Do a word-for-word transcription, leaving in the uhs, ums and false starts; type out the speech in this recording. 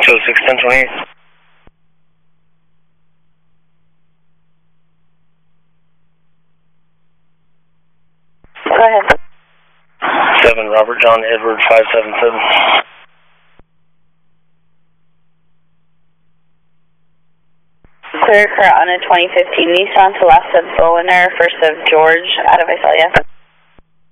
two oh six, ten twenty-eight. Go ahead. seven, Robert John Edward, five seven seven. Clear car on a twenty fifteen Nissan Celeste of Bowiner, first of George, out of Visalia.